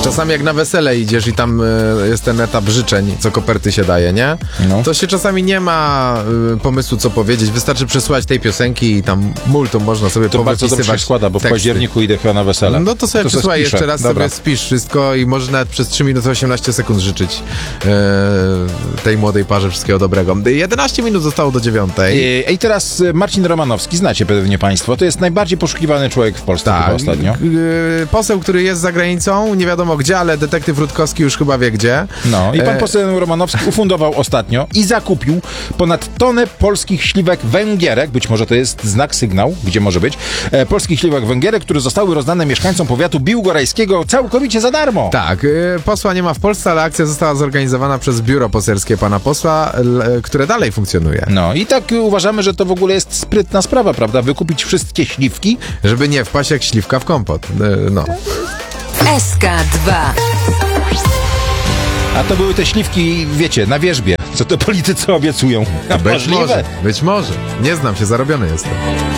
Czasami jak na wesele idziesz i tam jest ten etap życzeń, co koperty się daje, nie? No. To się czasami nie ma pomysłu, co powiedzieć. Wystarczy przesłuchać tej piosenki i tam multum można sobie To bardzo dobrze się składa, bo w październiku idę chyba na wesele. No to sobie przesłuchaj jeszcze raz, sobie spisz wszystko i możesz nawet przez 3 minuty 18 sekund życzyć tej młodej parze wszystkiego dobrego. 11 minut zostało do 9. I teraz Marcin Romanowski, znacie pewnie państwo, to jest najbardziej poszukiwany człowiek w Polsce chyba ostatnio. Poseł, który jest za granicą, nie wiadomo gdzie, ale detektyw Rutkowski już chyba wie gdzie. No i pan poseł Romanowski ufundował ostatnio i zakupił ponad tonę polskich śliwek węgierek, być może to jest znak, sygnał, gdzie może być, polskich śliwek węgierek, które zostały rozdane mieszkańcom powiatu biłgorajskiego całkowicie za darmo. Tak, posła nie ma w Polsce, ale akcja została zorganizowana przez biuro poselskie pana posła, które dalej funkcjonuje. No i tak uważamy, że to w ogóle jest sprytna sprawa, prawda? Wykupić wszystkie śliwki, żeby nie wpaść jak śliwka w kompot. No. SK2. A to były te śliwki, wiecie, na wierzbie, co to politycy obiecują. Być może. Nie znam się, zarobiony jestem.